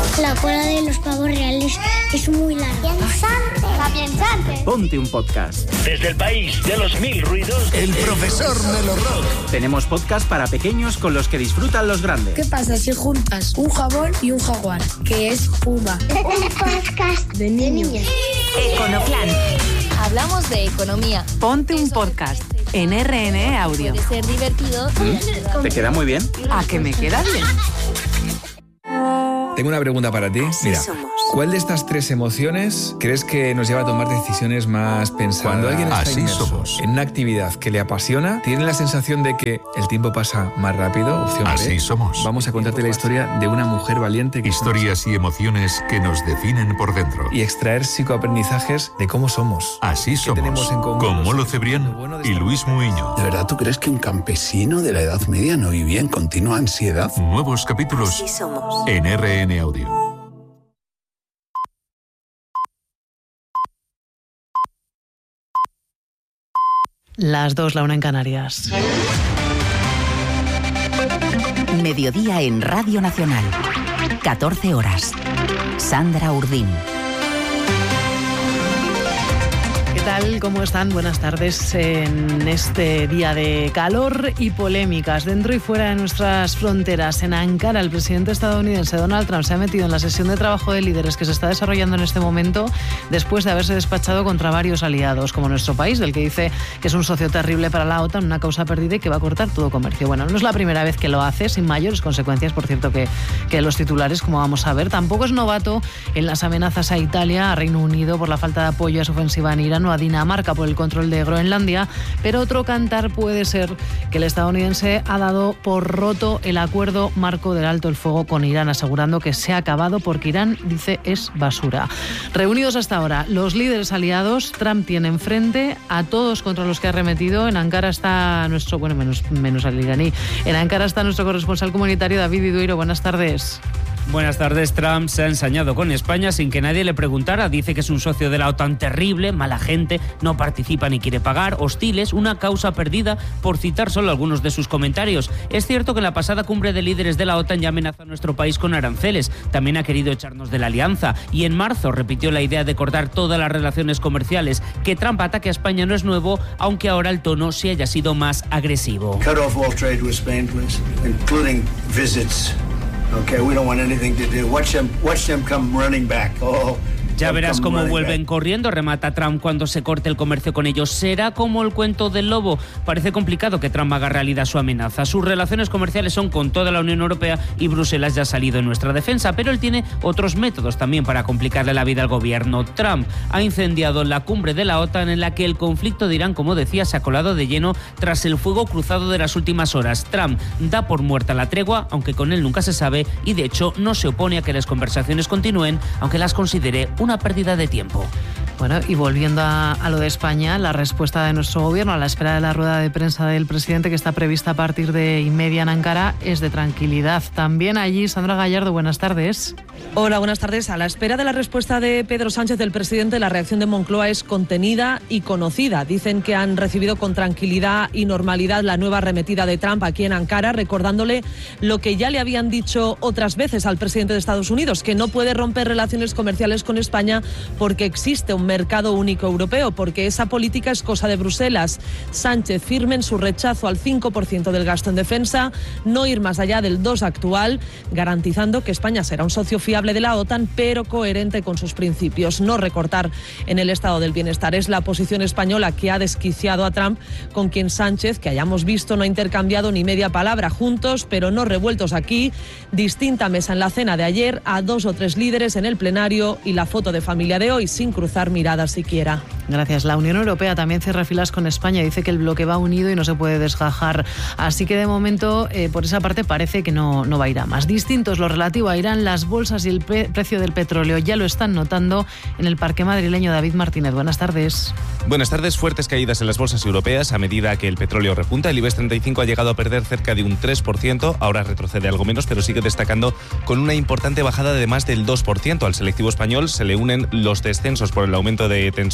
La cola de los pavos reales es muy larga. ¡Piensante! Ponte un podcast. Desde el país de los mil ruidos, el profesor Melorrock. Tenemos podcast para pequeños con los que disfrutan los grandes. ¿Qué pasa si juntas un jabón y un jaguar? Que es Puma. Un podcast de niños. Econoclan. Hablamos de economía. Ponte un podcast en RN Audio. Puede ser divertido. ¿Te queda muy bien? ¿A que me queda bien? Tengo una pregunta para ti. Mira, ¿cuál de estas tres emociones crees que nos lleva a tomar decisiones más pensadas? Cuando alguien está inmerso en una actividad que le apasiona, tiene la sensación de que el tiempo pasa más rápido. Opción B. Así somos. Vamos a contarte la historia de una mujer valiente. Historias y emociones que nos definen por dentro. Y extraer psicoaprendizajes de cómo somos. Así somos. Tenemos en común con Molo Cebrián y Luis Muiño. ¿De verdad tú crees que un campesino de la Edad Media no vivía en continua ansiedad? Nuevos capítulos en RN Audio. Las 2, la 1 en Canarias. Mediodía en Radio Nacional. 14 horas. Sandra Urdín. ¿Qué tal? ¿Cómo están? Buenas tardes en este día de calor y polémicas dentro y fuera de nuestras fronteras. En Ankara, el presidente estadounidense Donald Trump se ha metido en la sesión de trabajo de líderes que se está desarrollando en este momento después de haberse despachado contra varios aliados, como nuestro país, del que dice que es un socio terrible para la OTAN, una causa perdida y que va a cortar todo comercio. Bueno, no es la primera vez que lo hace, sin mayores consecuencias, por cierto, que los titulares, como vamos a ver. Tampoco es novato en las amenazas a Italia, a Reino Unido por la falta de apoyo a su ofensiva en Irán, a Dinamarca por el control de Groenlandia, pero otro cantar puede ser que el estadounidense ha dado por roto el acuerdo marco del alto el fuego con Irán, asegurando que se ha acabado porque Irán, dice, es basura. Reunidos hasta ahora los líderes aliados, Trump tiene enfrente a todos contra los que ha arremetido. En Ankara está nuestro, bueno, menos al iraní, en Ankara está nuestro corresponsal comunitario David Iduiro. Buenas tardes. Buenas tardes. Trump se ha ensañado con España sin que nadie le preguntara. Dice que es un socio de la OTAN terrible, mala gente, no participa ni quiere pagar, hostiles, una causa perdida, por citar solo algunos de sus comentarios. Es cierto que en la pasada cumbre de líderes de la OTAN ya amenazó a nuestro país con aranceles. También ha querido echarnos de la alianza. Y en marzo repitió la idea de cortar todas las relaciones comerciales. Que Trump ataque a España no es nuevo, aunque ahora el tono sí haya sido más agresivo. Cut off all trade with Spain, please, including visits. Okay, we don't want anything to do. Watch them come running back. Oh. Ya verás cómo vuelven corriendo, remata Trump cuando se corte el comercio con ellos. ¿Será como el cuento del lobo? Parece complicado que Trump haga realidad su amenaza. Sus relaciones comerciales son con toda la Unión Europea y Bruselas ya ha salido en nuestra defensa, pero él tiene otros métodos también para complicarle la vida al gobierno. Trump ha incendiado la cumbre de la OTAN en la que el conflicto de Irán, como decía, se ha colado de lleno tras el fuego cruzado de las últimas horas. Trump da por muerta la tregua, aunque con él nunca se sabe, y de hecho no se opone a que las conversaciones continúen, aunque las considere una pérdida de tiempo. Bueno, y volviendo a lo de España, la respuesta de nuestro gobierno a la espera de la rueda de prensa del presidente, que está prevista a partir de inmedia en Ankara, es de tranquilidad. También allí, Sandra Gallardo, buenas tardes. Hola, buenas tardes. A la espera de la respuesta de Pedro Sánchez, del presidente, la reacción de Moncloa es contenida y conocida. Dicen que han recibido con tranquilidad y normalidad la nueva arremetida de Trump aquí en Ankara, recordándole lo que ya le habían dicho otras veces al presidente de Estados Unidos, que no puede romper relaciones comerciales con España porque existe un mercado único europeo, porque esa política es cosa de Bruselas. Sánchez firme en su rechazo al 5% del gasto en defensa, no ir más allá del 2% actual, garantizando que España será un socio fiable de la OTAN, pero coherente con sus principios. No recortar en el estado del bienestar. Es la posición española que ha desquiciado a Trump, con quien Sánchez, que hayamos visto, no ha intercambiado ni media palabra, juntos pero no revueltos aquí. Distinta mesa en la cena de ayer, a 2 o 3 líderes en el plenario y la foto de familia de hoy sin cruzar miradas siquiera. Gracias. La Unión Europea también cierra filas con España. Dice que el bloque va unido y no se puede desgajar. Así que de momento, por esa parte, parece que no va a ir a más. Distintos lo relativo a Irán, las bolsas y el precio del petróleo ya lo están notando en el parque madrileño. David Martínez, buenas tardes. Buenas tardes. Fuertes caídas en las bolsas europeas a medida que el petróleo repunta. El IBEX 35 ha llegado a perder cerca de un 3%. Ahora retrocede algo menos, pero sigue destacando con una importante bajada de más del 2%. Al selectivo español se le unen los descensos por el aumento de tensión entre Estados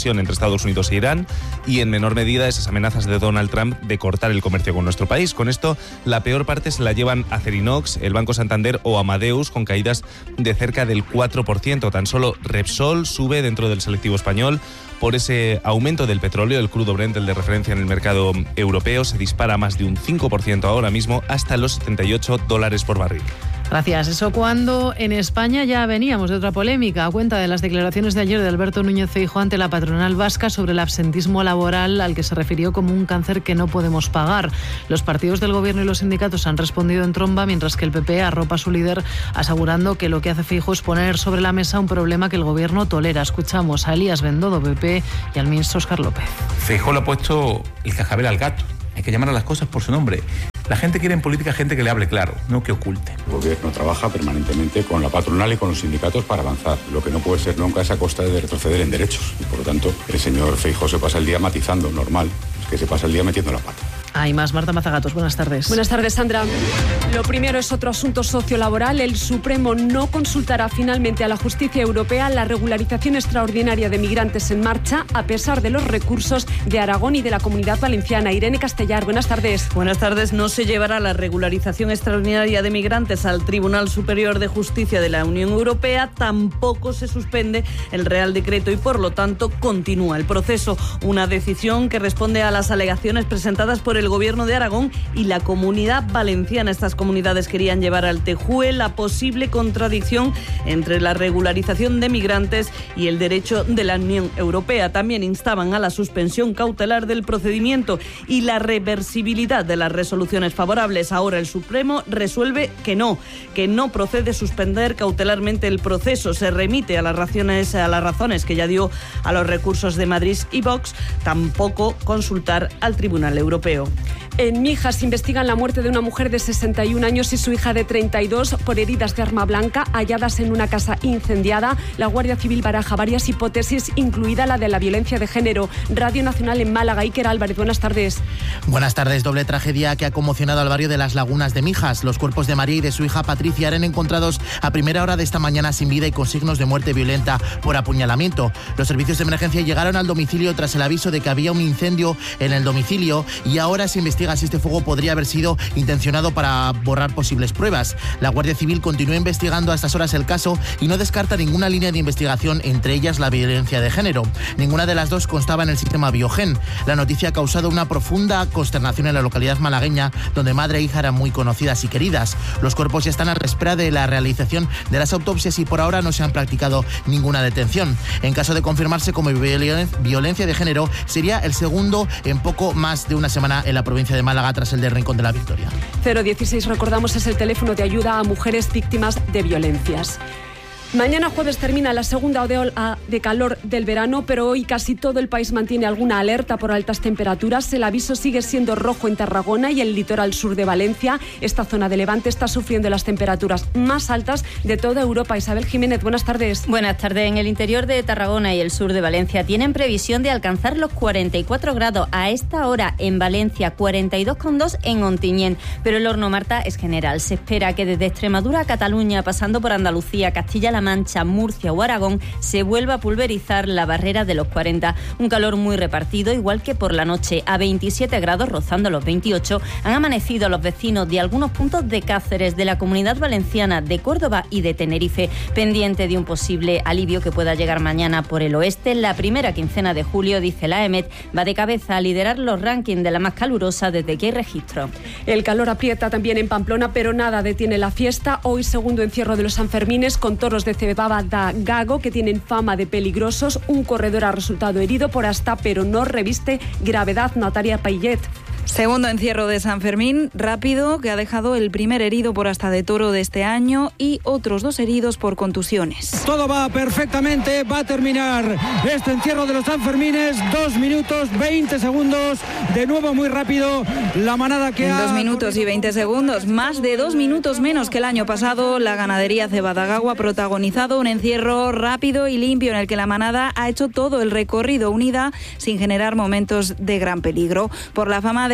Estados Unidos e Irán, y en menor medida esas amenazas de Donald Trump de cortar el comercio con nuestro país. Con esto, la peor parte se la llevan Acerinox, el Banco Santander o Amadeus, con caídas de cerca del 4%. Tan solo Repsol sube dentro del selectivo español por ese aumento del petróleo. El crudo Brent, el de referencia en el mercado europeo, se dispara más de un 5% ahora mismo, hasta los $78 por barril. Gracias. Eso cuando en España ya veníamos de otra polémica, a cuenta de las declaraciones de ayer de Alberto Núñez Feijóo ante la patronal vasca sobre el absentismo laboral, al que se refirió como un cáncer que no podemos pagar. Los partidos del gobierno y los sindicatos han respondido en tromba, mientras que el PP arropa a su líder asegurando que lo que hace Feijóo es poner sobre la mesa un problema que el gobierno tolera. Escuchamos a Elías Bendodo, PP, y al ministro Óscar López. Feijóo le ha puesto el cascabel al gato. Hay que llamar a las cosas por su nombre. La gente quiere en política gente que le hable claro, no que oculte. El gobierno trabaja permanentemente con la patronal y con los sindicatos para avanzar. Lo que no puede ser nunca es a costa de retroceder en derechos. Y por lo tanto, el señor Feijóo se pasa el día matizando, normal. Es que se pasa el día metiendo la pata. Hay más. Marta Mazagatos, buenas tardes. Buenas tardes, Sandra. Lo primero es otro asunto sociolaboral. El Supremo no consultará finalmente a la justicia europea la regularización extraordinaria de migrantes en marcha, a pesar de los recursos de Aragón y de la Comunidad Valenciana. Irene Castellar, buenas tardes. Buenas tardes. No se llevará la regularización extraordinaria de migrantes al Tribunal Superior de Justicia de la Unión Europea. Tampoco se suspende el Real Decreto y, por lo tanto, continúa el proceso. Una decisión que responde a las alegaciones presentadas por el Gobierno de Aragón y la Comunidad Valenciana. Estas comunidades querían llevar al TJUE la posible contradicción entre la regularización de migrantes y el derecho de la Unión Europea. También instaban a la suspensión cautelar del procedimiento y la reversibilidad de las resoluciones favorables. Ahora el Supremo resuelve que no procede suspender cautelarmente el proceso. Se remite a las razones que ya dio a los recursos de Madrid y Vox, tampoco consultar al Tribunal Europeo. En Mijas investigan la muerte de una mujer de 61 años y su hija de 32 por heridas de arma blanca halladas en una casa incendiada. La Guardia Civil baraja varias hipótesis, incluida la de la violencia de género. Radio Nacional en Málaga. Iker Álvarez, buenas tardes. Buenas tardes. Doble tragedia que ha conmocionado al barrio de Las Lagunas de Mijas. Los cuerpos de María y de su hija Patricia eran encontrados a primera hora de esta mañana sin vida y con signos de muerte violenta por apuñalamiento. Los servicios de emergencia llegaron al domicilio tras el aviso de que había un incendio en el domicilio y ahora se investiga si este fuego podría haber sido intencionado para borrar posibles pruebas. La Guardia Civil continúa investigando a estas horas el caso y no descarta ninguna línea de investigación, entre ellas la violencia de género. Ninguna de las dos constaba en el sistema Biogen. La noticia ha causado una profunda consternación en la localidad malagueña, donde madre e hija eran muy conocidas y queridas. Los cuerpos ya están a la espera de la realización de las autopsias y por ahora no se han practicado ninguna detención. En caso de confirmarse como violencia de género, sería el segundo en poco más de una semana en la provincia de Málaga, tras el de Rincón de la Victoria. 016, recordamos, es el teléfono de ayuda a mujeres víctimas de violencias. Mañana jueves termina la segunda ola de calor del verano, pero hoy casi todo el país mantiene alguna alerta por altas temperaturas. El aviso sigue siendo rojo en Tarragona y el litoral sur de Valencia. Esta zona de Levante está sufriendo las temperaturas más altas de toda Europa. Isabel Jiménez, buenas tardes. Buenas tardes. En el interior de Tarragona y el sur de Valencia tienen previsión de alcanzar los 44 grados. A esta hora en Valencia, 42,2 en Ontinyent. Pero el horno, Marta, es general. Se espera que desde Extremadura a Cataluña, pasando por Andalucía, Castilla-La Mancha, Murcia o Aragón, se vuelva a pulverizar la barrera de los 40. Un calor muy repartido, igual que por la noche. A 27 grados, rozando los 28, han amanecido los vecinos de algunos puntos de Cáceres, de la Comunidad Valenciana, de Córdoba y de Tenerife, pendiente de un posible alivio que pueda llegar mañana por el oeste. La primera quincena de julio, dice la EMET, va de cabeza a liderar los rankings de la más calurosa desde que hay registro. El calor aprieta también en Pamplona, pero nada detiene la fiesta. Hoy, segundo encierro de los Sanfermines, con toros de cebada Gago que tienen fama de peligrosos. Un corredor ha resultado herido por asta, pero no reviste gravedad. Natalia Payet. Segundo encierro de San Fermín, rápido, que ha dejado el primer herido por asta de toro de este año y otros 2 heridos por contusiones. Todo va perfectamente, va a terminar este encierro de los Sanfermines, 2 minutos 20 segundos, de nuevo muy rápido, la manada que en 2 minutos y 20 segundos, más de 2 minutos menos que el año pasado, la ganadería Cebada-Gago ha protagonizado un encierro rápido y limpio en el que la manada ha hecho todo el recorrido unida sin generar momentos de gran peligro. Por la fama de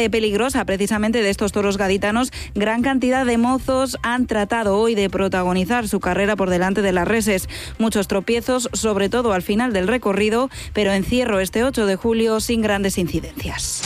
tarde peligrosa precisamente de estos toros gaditanos. Gran cantidad de mozos han tratado hoy de protagonizar su carrera por delante de las reses. Muchos tropiezos, sobre todo al final del recorrido, pero encierro este 8 de julio sin grandes incidencias.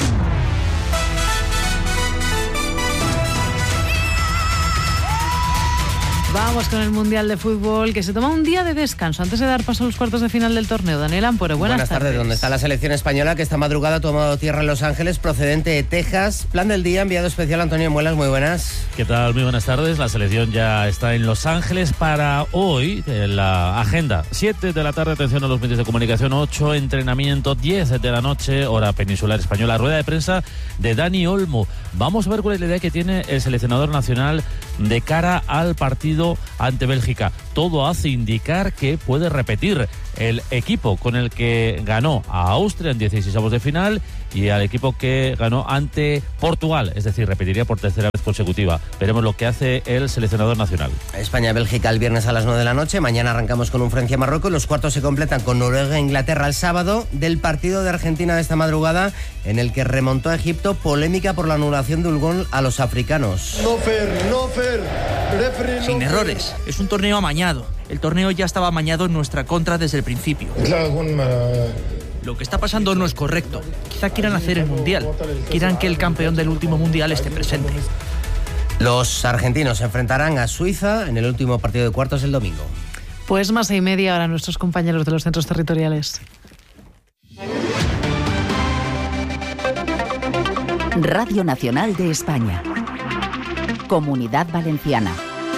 Vamos con el Mundial de Fútbol, que se toma un día de descanso antes de dar paso a los cuartos de final del torneo. Daniel Ampuero, buenas tardes. ¿Dónde está la selección española que esta madrugada ha tomado tierra en Los Ángeles, procedente de Texas? Plan del día, enviado especial Antonio Muelas, muy buenas. ¿Qué tal? Muy buenas tardes. La selección ya está en Los Ángeles para hoy. La agenda, 7 de la tarde, atención a los medios de comunicación, 8, entrenamiento, 10 de la noche, hora peninsular española, rueda de prensa de Dani Olmo. Vamos a ver cuál es la idea que tiene el seleccionador nacional de cara al partido ante Bélgica. Todo hace indicar que puede repetir el equipo con el que ganó a Austria en 16avos de final y al equipo que ganó ante Portugal, es decir, repetiría por tercera vez consecutiva. Veremos lo que hace el seleccionador nacional. España-Bélgica el viernes a las 9 de la noche, mañana arrancamos con un Francia-Marruecos, los cuartos se completan con Noruega-Inglaterra el sábado. Del partido de Argentina de esta madrugada, en el que remontó a Egipto, polémica por la anulación de un gol a los africanos. No fair, sin errores, es un torneo amañado. El torneo ya estaba amañado en nuestra contra desde el principio. Lo que está pasando no es correcto. Quizá quieran hacer el Mundial. Quieran que el campeón del último Mundial esté presente. Los argentinos se enfrentarán a Suiza en el último partido de cuartos el domingo. Pues más 6:30 ahora nuestros compañeros de los centros territoriales. Radio Nacional de España. Comunidad Valenciana.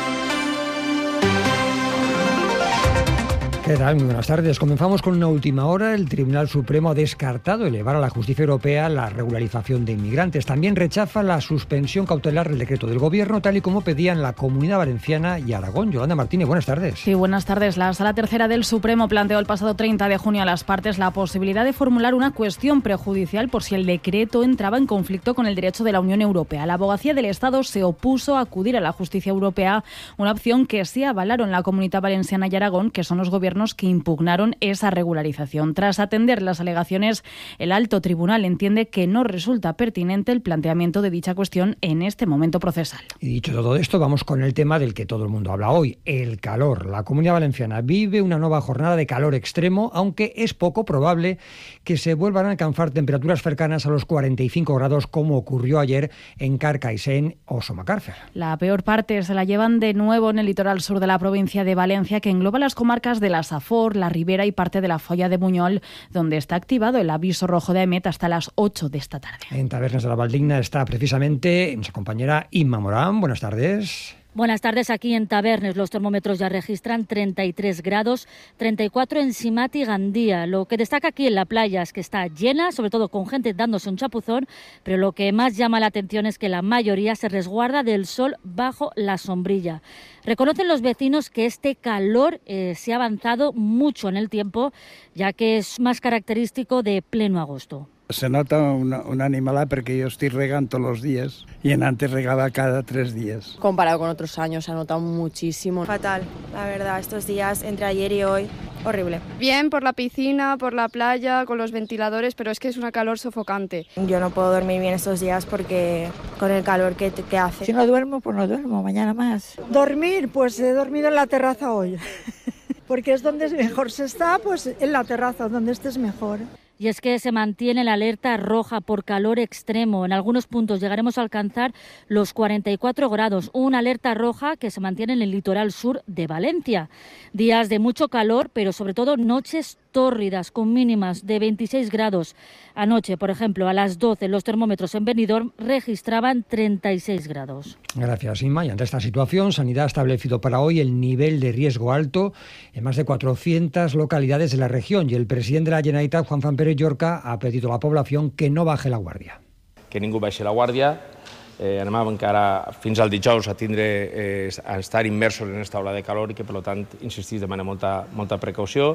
¿Qué tal? Muy buenas tardes. Comenzamos con una última hora. El Tribunal Supremo ha descartado elevar a la justicia europea la regularización de inmigrantes. También rechaza la suspensión cautelar del decreto del Gobierno, tal y como pedían la Comunidad Valenciana y Aragón. Yolanda Martínez, buenas tardes. Sí, buenas tardes. La Sala Tercera del Supremo planteó el pasado 30 de junio a las partes la posibilidad de formular una cuestión prejudicial por si el decreto entraba en conflicto con el derecho de la Unión Europea. La Abogacía del Estado se opuso a acudir a la justicia europea, una opción que sí avalaron la Comunidad Valenciana y Aragón, que son los gobiernos que impugnaron esa regularización. Tras atender las alegaciones, el alto tribunal entiende que no resulta pertinente el planteamiento de dicha cuestión en este momento procesal. Y dicho todo esto, vamos con el tema del que todo el mundo habla hoy, el calor. La Comunidad Valenciana vive una nueva jornada de calor extremo, aunque es poco probable que se vuelvan a alcanzar temperaturas cercanas a los 45 grados como ocurrió ayer en Carcaixent o Somacárcer. La peor parte se la llevan de nuevo en el litoral sur de la provincia de Valencia, que engloba las comarcas de la Safor, la Ribera y parte de la Folla de Buñol, donde está activado el aviso rojo de AEMET hasta las 8 de esta tarde. En Tabernas de la Valdigna está precisamente nuestra compañera Inma Morán. Buenas tardes. Buenas tardes. Aquí en Tabernes los termómetros ya registran 33 grados, 34 en Simat y Gandía. Lo que destaca aquí en la playa es que está llena, sobre todo con gente dándose un chapuzón, pero lo que más llama la atención es que la mayoría se resguarda del sol bajo la sombrilla. Reconocen los vecinos que este calor se ha avanzado mucho en el tiempo, ya que es más característico de pleno agosto. Se nota una animalada porque yo estoy regando todos los días y antes regaba cada 3 días. Comparado con otros años se ha notado muchísimo. Fatal, la verdad, estos días entre ayer y hoy, horrible. Bien por la piscina, por la playa, con los ventiladores, pero es que es una calor sofocante. Yo no puedo dormir bien estos días porque con el calor que hace. Si no duermo, pues no duermo, mañana más. Dormir, pues he dormido en la terraza hoy, porque es donde mejor se está, pues en la terraza, donde estés mejor. Y es que se mantiene la alerta roja por calor extremo. En algunos puntos llegaremos a alcanzar los 44 grados. Una alerta roja que se mantiene en el litoral sur de Valencia. Días de mucho calor, pero sobre todo noches tórridas con mínimas de 26 grados. Anoche, por ejemplo, a las 12 los termómetros en Benidorm registraban 36 grados. Gracias, Inma. Y ante esta situación, Sanidad ha establecido para hoy el nivel de riesgo alto en más de 400 localidades de la región y el presidente de la Generalitat, Juan Fran Pérez Llorca, ha pedido a la población que no baje la guardia. Que ningú baixi la guàrdia. Anem encara fins al dijous a estar immersos en esta ola de calor i que, per tant, insistir, demana molta precaució.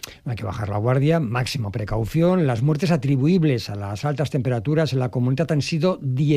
No hay que bajar la guardia, máxima precaución. Las muertes atribuibles a las altas temperaturas en la comunidad han sido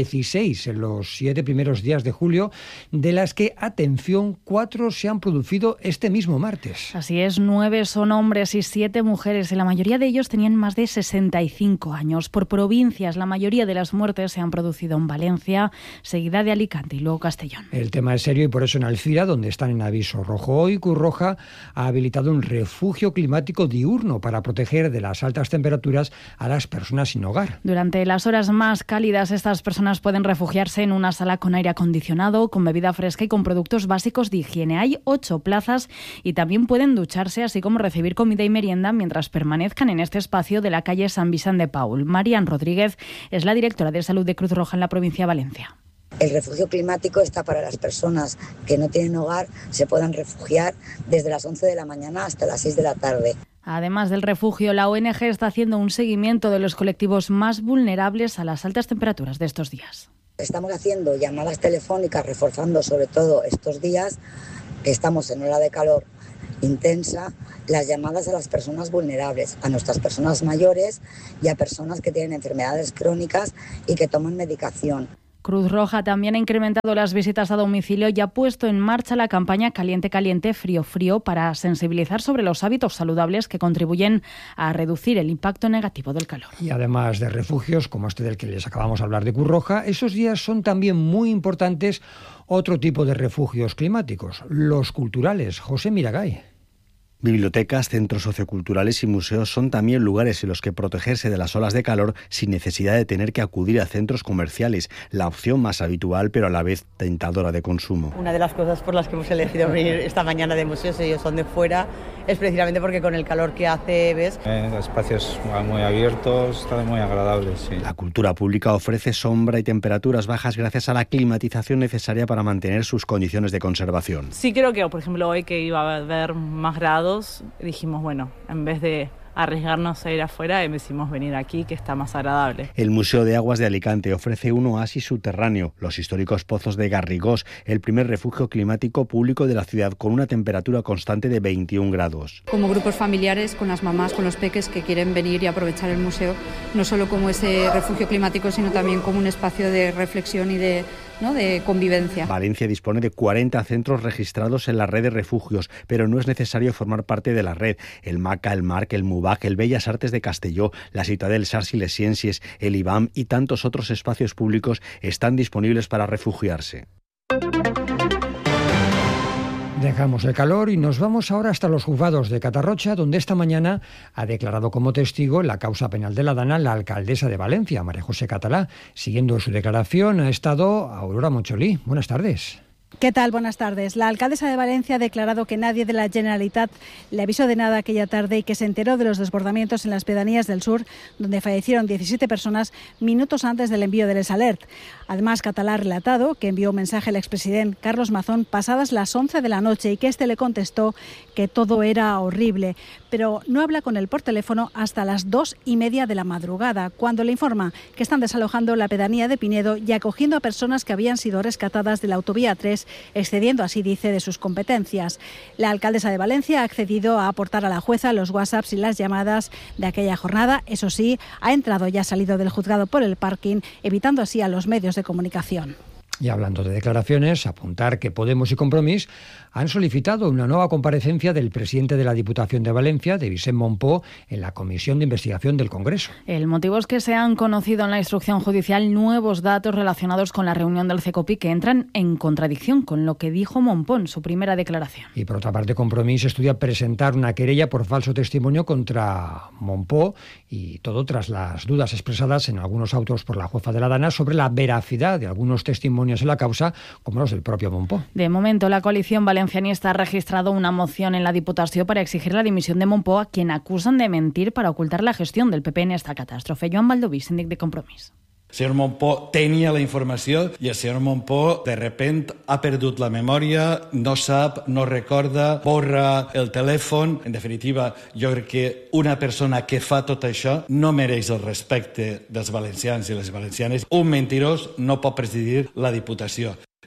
16 en los 7 primeros días de julio, de las que, atención, 4 se han producido este mismo martes. Así es, 9 son hombres y 7 mujeres, y la mayoría de ellos tenían más de 65 años. Por provincias, la mayoría de las muertes se han producido en Valencia, seguida de Alicante y luego Castellón. El tema es serio y por eso en Alcira, donde están en aviso rojo hoy, Cruz Roja ha habilitado un refugio climático diurno para proteger de las altas temperaturas a las personas sin hogar. Durante las horas más cálidas, estas personas pueden refugiarse en una sala con aire acondicionado, con bebida fresca y con productos básicos de higiene. Hay 8 plazas y también pueden ducharse, así como recibir comida y merienda mientras permanezcan en este espacio de la calle San Vicente de Paul. Marian Rodríguez es la directora de Salud de Cruz Roja en la provincia de Valencia. El refugio climático está para las personas que no tienen hogar, se puedan refugiar desde las 11 de la mañana hasta las 6 de la tarde. Además del refugio, la ONG está haciendo un seguimiento de los colectivos más vulnerables a las altas temperaturas de estos días. Estamos haciendo llamadas telefónicas, reforzando sobre todo estos días que estamos en ola de calor intensa, las llamadas a las personas vulnerables, a nuestras personas mayores y a personas que tienen enfermedades crónicas y que toman medicación. Cruz Roja también ha incrementado las visitas a domicilio y ha puesto en marcha la campaña Caliente Caliente, Frío Frío para sensibilizar sobre los hábitos saludables que contribuyen a reducir el impacto negativo del calor. Y además de refugios, como este del que les acabamos de hablar de Cruz Roja, esos días son también muy importantes otro tipo de refugios climáticos, los culturales. José Miragay. Bibliotecas, centros socioculturales y museos son también lugares en los que protegerse de las olas de calor sin necesidad de tener que acudir a centros comerciales, la opción más habitual pero a la vez tentadora de consumo. Una de las cosas por las que hemos elegido venir esta mañana de museos, ellos son de fuera, es precisamente porque con el calor que hace, ves... Espacios muy abiertos, están muy agradables, sí. La cultura pública ofrece sombra y temperaturas bajas gracias a la climatización necesaria para mantener sus condiciones de conservación. Sí creo que, por ejemplo, hoy que iba a haber más grados, dijimos, bueno, en vez de arriesgarnos a ir afuera, decidimos venir aquí, que está más agradable. El Museo de Aguas de Alicante ofrece un oasis subterráneo, los históricos pozos de Garrigós, el primer refugio climático público de la ciudad con una temperatura constante de 21 grados. Como grupos familiares, con las mamás, con los peques que quieren venir y aprovechar el museo, no solo como ese refugio climático, sino también como un espacio de reflexión y de convivencia. Valencia dispone de 40 centros registrados en la red de refugios, pero no es necesario formar parte de la red. El MACA, el MARC, el MUBAC, el Bellas Artes de Castelló, la Citadel Sars i les Ciències, el IBAM y tantos otros espacios públicos están disponibles para refugiarse. Dejamos el calor y nos vamos ahora hasta los juzgados de Catarrocha, donde esta mañana ha declarado como testigo en la causa penal de la Dana la alcaldesa de Valencia, María José Catalá. Siguiendo su declaración ha estado Aurora Moncholí. Buenas tardes. ¿Qué tal? Buenas tardes. La alcaldesa de Valencia ha declarado que nadie de la Generalitat le avisó de nada aquella tarde y que se enteró de los desbordamientos en las pedanías del sur, donde fallecieron 17 personas minutos antes del envío del Alert. Además, Catalá ha relatado que envió un mensaje al expresidente Carlos Mazón pasadas las 11 de la noche y que éste le contestó que todo era horrible, pero no habla con él por teléfono hasta las 2:30 de la madrugada, cuando le informa que están desalojando la pedanía de Pinedo y acogiendo a personas que habían sido rescatadas de la autovía 3, excediendo, así dice, de sus competencias. La alcaldesa de Valencia ha accedido a aportar a la jueza los WhatsApps y las llamadas de aquella jornada. Eso sí, ha entrado y ha salido del juzgado por el parking, evitando así a los medios de comunicación. Y hablando de declaraciones, apuntar que Podemos y Compromís han solicitado una nueva comparecencia del presidente de la Diputación de Valencia, de Vicent Mompó, en la Comisión de Investigación del Congreso. El motivo es que se han conocido en la instrucción judicial nuevos datos relacionados con la reunión del CECOPI que entran en contradicción con lo que dijo Mompó en su primera declaración. Y por otra parte, Compromís estudia presentar una querella por falso testimonio contra Mompó, y todo tras las dudas expresadas en algunos autos por la jueza de la Dana sobre la veracidad de algunos testimonios en la causa, como los del propio Mompó. De momento, la coalición valencianista ha registrado una moción en la Diputación para exigir la dimisión de Mompó, a quien acusan de mentir para ocultar la gestión del PP en esta catástrofe. Joan Baldoví, síndic de Compromís. El senyor Mompó tenia la informació i el senyor Mompó de repent ha perdut la memòria, no sap, no recorda, borra el telèfon. En definitiva, jo crec que una persona que fa tot això no mereix el respecte dels valencians i les valencianes. Un mentirós no pot presidir la Diputació.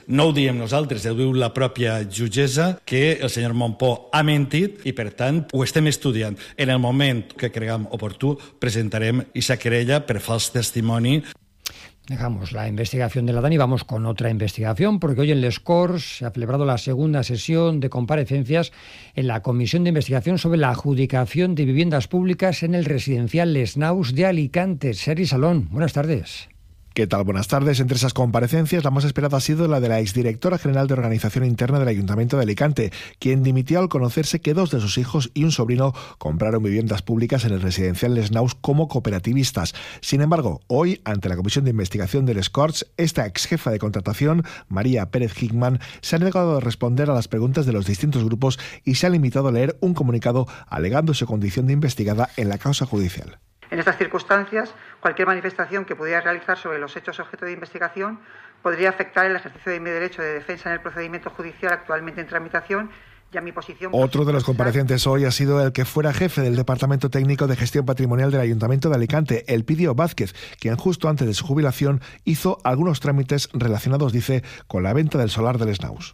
No ho diem nosaltres, ho diu la pròpia jutgessa, que el senyor Montpó ha mentit i, per tant, ho estem estudiant. En el moment que creguem oportú, presentarem esa querella per fals testimoni. Dejamos la investigación de la DANI y vamos con otra investigación, porque hoy en Les Corts se ha celebrado la segunda sesión de comparecencias en la Comisión de Investigación sobre la adjudicación de viviendas públicas en el residencial Les Naus de Alicante. Sergi Salón, buenas tardes. ¿Qué tal? Buenas tardes. Entre esas comparecencias, la más esperada ha sido la de la exdirectora general de Organización Interna del Ayuntamiento de Alicante, quien dimitió al conocerse que 2 de sus hijos y un sobrino compraron viviendas públicas en el residencial Les Naus como cooperativistas. Sin embargo, hoy, ante la Comisión de Investigación de Les Corts, esta exjefa de contratación, María Pérez Hickman, se ha negado a responder a las preguntas de los distintos grupos y se ha limitado a leer un comunicado alegando su condición de investigada en la causa judicial. En estas circunstancias, cualquier manifestación que pudiera realizar sobre los hechos objeto de investigación podría afectar el ejercicio de mi derecho de defensa en el procedimiento judicial actualmente en tramitación y a mi posición. Otro de los comparecientes hoy ha sido el que fuera jefe del Departamento Técnico de Gestión Patrimonial del Ayuntamiento de Alicante, Elpidio Vázquez, quien justo antes de su jubilación hizo algunos trámites relacionados, dice, con la venta del solar de Les Naus.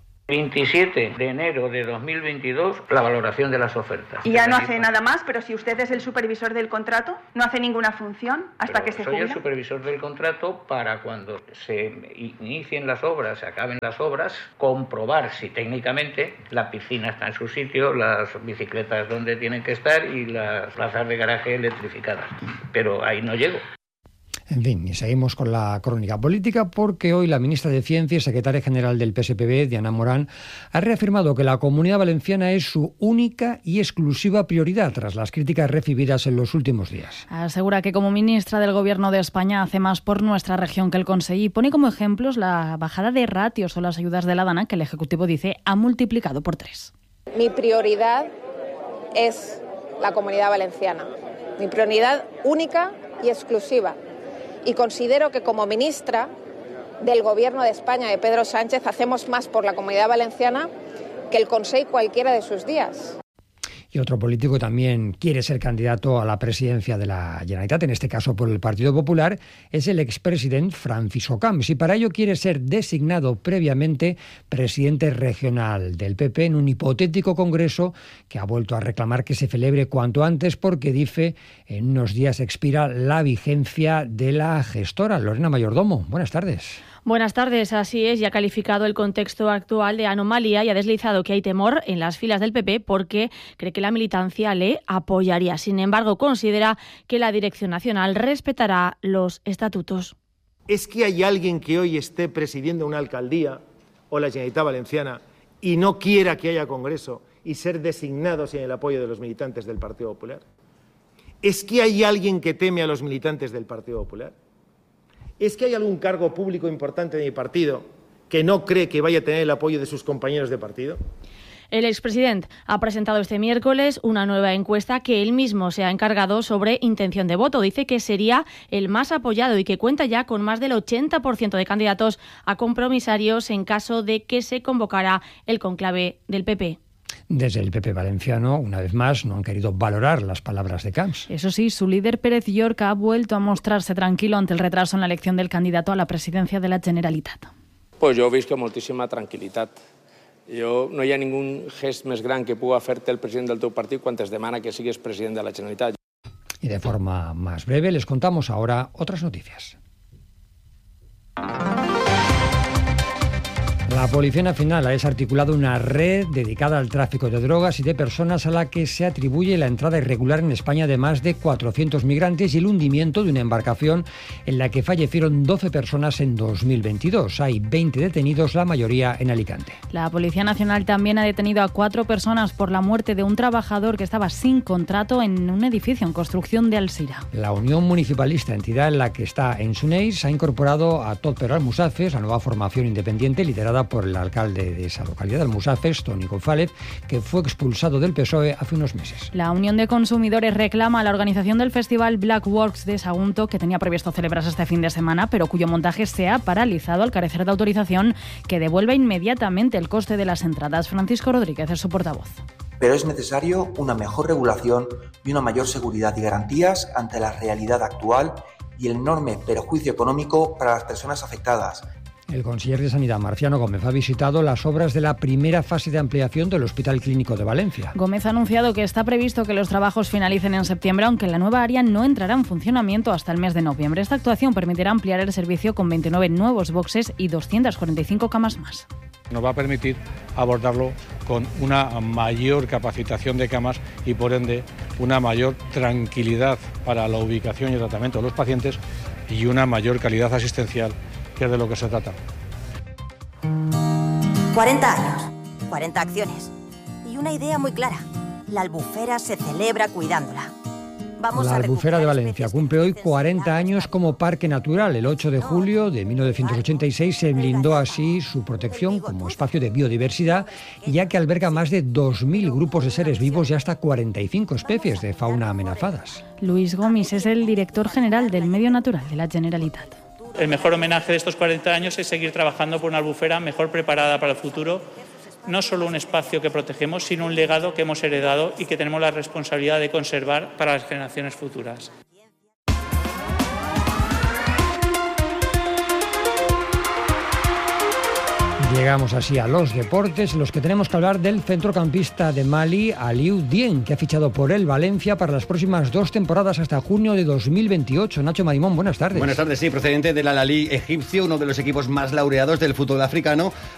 27 de enero de 2022, la valoración de las ofertas. Y ya no hace nada más, pero si usted es el supervisor del contrato, no hace ninguna función hasta que se jubila. Soy el supervisor del contrato para cuando se inicien las obras, se acaben las obras, comprobar si técnicamente la piscina está en su sitio, las bicicletas donde tienen que estar y las plazas de garaje electrificadas. Pero ahí no llego. En fin, y seguimos con la crónica política porque hoy la ministra de Ciencia y secretaria general del PSPB, Diana Morán, ha reafirmado que la Comunidad Valenciana es su única y exclusiva prioridad tras las críticas recibidas en los últimos días. Asegura que como ministra del Gobierno de España hace más por nuestra región que el Consejo y pone como ejemplos la bajada de ratios o las ayudas de la DANA que el Ejecutivo dice ha multiplicado por 3. Mi prioridad es la Comunidad Valenciana, mi prioridad única y exclusiva. Y considero que como ministra del Gobierno de España, de Pedro Sánchez, hacemos más por la Comunidad Valenciana que el Consejo cualquiera de sus días. Y otro político también quiere ser candidato a la presidencia de la Generalitat, en este caso por el Partido Popular, es el expresidente Francisco Camps. Y para ello quiere ser designado previamente presidente regional del PP en un hipotético congreso que ha vuelto a reclamar que se celebre cuanto antes porque, dice, en unos días expira la vigencia de la gestora. Lorena Mayordomo, buenas tardes. Buenas tardes, así es, ya ha calificado el contexto actual de anomalía y ha deslizado que hay temor en las filas del PP porque cree que la militancia le apoyaría. Sin embargo, considera que la Dirección Nacional respetará los estatutos. ¿Es que hay alguien que hoy esté presidiendo una alcaldía o la Generalitat Valenciana y no quiera que haya congreso y ser designado sin el apoyo de los militantes del Partido Popular? ¿Es que hay alguien que teme a los militantes del Partido Popular? ¿Es que hay algún cargo público importante de mi partido que no cree que vaya a tener el apoyo de sus compañeros de partido? El expresidente ha presentado este miércoles una nueva encuesta que él mismo se ha encargado sobre intención de voto. Dice que sería el más apoyado y que cuenta ya con más del 80% de candidatos a compromisarios en caso de que se convocara el conclave del PP. Desde el PP valenciano, una vez más, no han querido valorar las palabras de Camps. Eso sí, su líder Pérez Llorca ha vuelto a mostrarse tranquilo ante el retraso en la elección del candidato a la presidencia de la Generalitat. Pues jo he vist moltíssima tranquil·litat. No hi ha ningún gest més gran que puga fer-te el president del teu partit quan es demana que sigues president de la Generalitat. Y de forma más breve les contamos ahora otras noticias. La Policía Nacional ha desarticulado una red dedicada al tráfico de drogas y de personas a la que se atribuye la entrada irregular en España de más de 400 migrantes y el hundimiento de una embarcación en la que fallecieron 12 personas en 2022. Hay 20 detenidos, la mayoría en Alicante. La Policía Nacional también ha detenido a 4 personas por la muerte de un trabajador que estaba sin contrato en un edificio en construcción de Alzira. La Unión Municipalista, entidad en la que está Ensuneis, ha incorporado a Tot per Almussafes, la nueva formación independiente liderada por el alcalde de esa localidad, Almussafes, Toni González, que fue expulsado del PSOE hace unos meses. La Unión de Consumidores reclama a la organización del festival Black Works de Sagunto, que tenía previsto celebrarse este fin de semana, pero cuyo montaje se ha paralizado al carecer de autorización, que devuelva inmediatamente el coste de las entradas. Francisco Rodríguez es su portavoz. Pero es necesario una mejor regulación y una mayor seguridad y garantías ante la realidad actual y el enorme perjuicio económico para las personas afectadas. El conseller de Sanidad, Marciano Gómez, ha visitado las obras de la primera fase de ampliación del Hospital Clínico de Valencia. Gómez ha anunciado que está previsto que los trabajos finalicen en septiembre, aunque la nueva área no entrará en funcionamiento hasta el mes de noviembre. Esta actuación permitirá ampliar el servicio con 29 nuevos boxes y 245 camas más. Nos va a permitir abordarlo con una mayor capacitación de camas y, por ende, una mayor tranquilidad para la ubicación y el tratamiento de los pacientes y una mayor calidad asistencial, que es de lo que se trata. 40 años, 40 acciones y una idea muy clara. La Albufera se celebra cuidándola. La Albufera de Valencia cumple hoy 40 años como parque natural. El 8 de julio de 1986 se blindó así su protección como espacio de biodiversidad, ya que alberga más de 2.000 grupos de seres vivos y hasta 45 especies de fauna amenazadas. Luis Gomis es el director general del Medio Natural de la Generalitat. El mejor homenaje de estos 40 años es seguir trabajando por una albufera mejor preparada para el futuro. No solo un espacio que protegemos, sino un legado que hemos heredado y que tenemos la responsabilidad de conservar para las generaciones futuras. Llegamos así a los deportes, en los que tenemos que hablar del centrocampista de Mali, Aliou Dieng, que ha fichado por el Valencia para las próximas 2 temporadas hasta junio de 2028. Nacho Marimón, buenas tardes. Buenas tardes, sí, procedente del Al Ahly egipcio, uno de los equipos más laureados del fútbol africano.